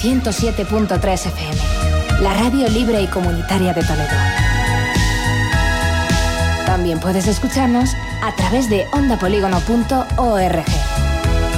107.3 FM, la radio libre y comunitaria de Toledo. También puedes escucharnos a través de ondapolígono.org.